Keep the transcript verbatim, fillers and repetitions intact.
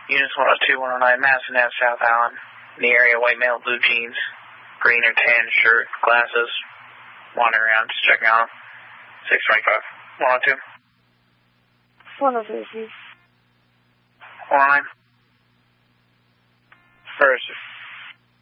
Units one oh two, one oh nine, Madison Ave, South Island. In the area, white male, blue jeans, green or tan shirt, glasses. Wandering around, just checking out. six twenty-five, one oh two. one oh two, please. one oh nine. First.